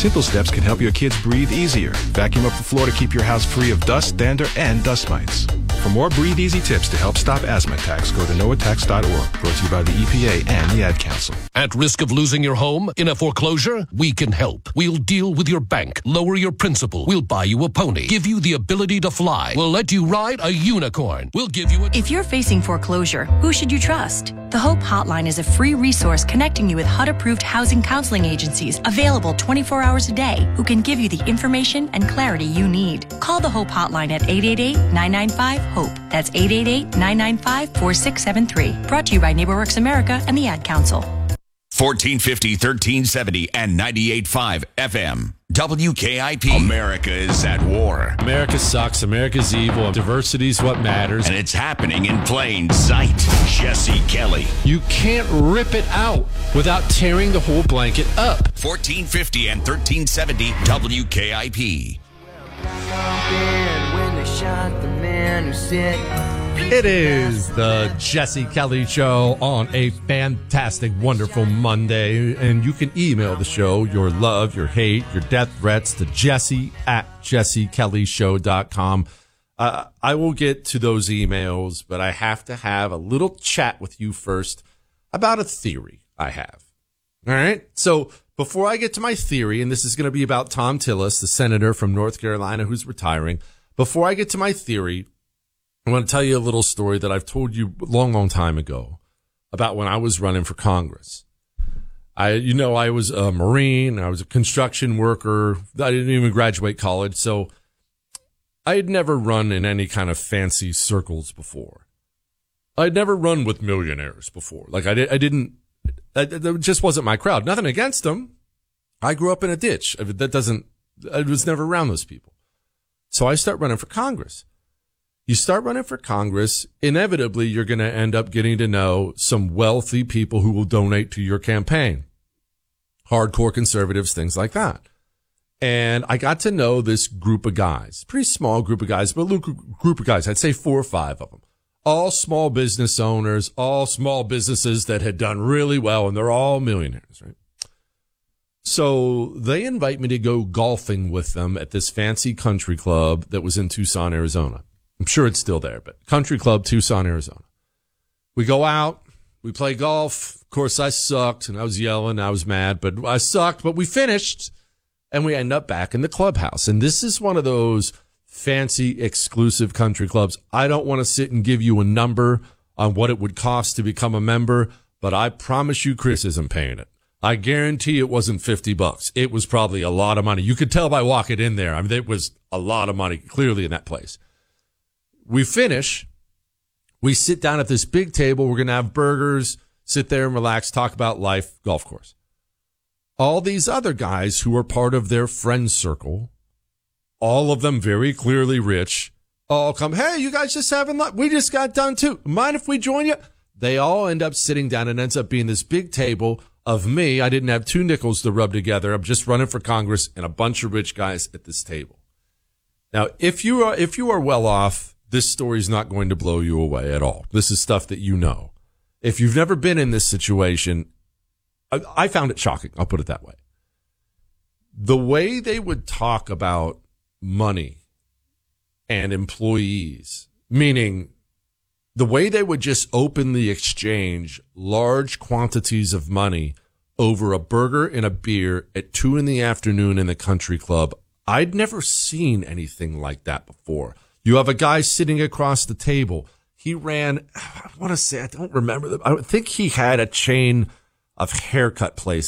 Simple steps can help your kids breathe easier. Vacuum up the floor to keep your house free of dust, dander, and dust mites. For more Breathe Easy tips to help stop asthma attacks, go to noattacks.org. Brought to you by the EPA and the Ad Council. At risk of losing your home in a foreclosure? We can help. We'll deal with your bank, lower your principal. We'll buy you a pony, give you the ability to fly. We'll let you ride a unicorn. We'll give you a... If you're facing foreclosure, who should you trust? The Hope Hotline is a free resource connecting you with HUD-approved housing counseling agencies available 24 hours a day who can give you the information and clarity you need. Call the Hope Hotline at 888-995-HOPE. That's 888-995-4673. Brought to you by NeighborWorks America and the Ad Council. 1450, 1370, and 98.5 FM. WKIP. America is at war. America sucks. America's evil. Diversity's what matters. And it's happening in plain sight. Jesse Kelly. You can't rip it out without tearing the whole blanket up. 1450 and 1370 WKIP. When they shot the man who said... It is the Jesse Kelly Show on a fantastic, wonderful Monday. And you can email the show your love, your hate, your death threats to jesse@jessekellyshow.com. I will get to those emails, but I have to have a little chat with you first about a theory I have. All right? So before I get to my theory, and this is going to be about Thom Tillis, the senator from North Carolina who's retiring. Before I get to my theory, I want to tell you a little story that I've told you a long, long time ago about when I was running for Congress. I was a Marine. I was a construction worker. I didn't even graduate college. So I had never run in any kind of fancy circles before. I'd never run with millionaires before. Like that just wasn't my crowd. Nothing against them. I grew up in a ditch. I was never around those people. So I start running for Congress. You start running for Congress, inevitably you're going to end up getting to know some wealthy people who will donate to your campaign. Hardcore conservatives, things like that. And I got to know this group of guys, pretty small group of guys, but a little group of guys, I'd say 4 or 5 of them. All small business owners, all small businesses that had done really well, and they're all millionaires, right? So they invite me to go golfing with them at this fancy country club that was in Tucson, Arizona. I'm sure it's still there, but Country Club, Tucson, Arizona. We go out, we play golf. Of course, I sucked, and I was yelling, I was mad, but I sucked, but we finished, and we end up back in the clubhouse. And this is one of those fancy, exclusive country clubs. I don't want to sit and give you a number on what it would cost to become a member, but I promise you Chris isn't paying it. I guarantee it wasn't $50. It was probably a lot of money. You could tell by walking in there. I mean, it was a lot of money, clearly, in that place. We finish. We sit down at this big table. We're going to have burgers, sit there and relax, talk about life, golf course. All these other guys who are part of their friend circle, all of them very clearly rich, all come, hey, you guys just having lunch? We just got done too. Mind if we join you? They all end up sitting down and ends up being this big table of me. I didn't have 2 nickels to rub together. I'm just running for Congress and a bunch of rich guys at this table. Now, if you are well off, this story is not going to blow you away at all. This is stuff that you know. If you've never been in this situation, I found it shocking. I'll put it that way. The way they would talk about money and employees, meaning the way they would just openly exchange large quantities of money over a burger and a beer at 2 PM in the country club. I'd never seen anything like that before. You have a guy sitting across the table. He ran, I want to say, I don't remember. I think he had a chain of haircut places.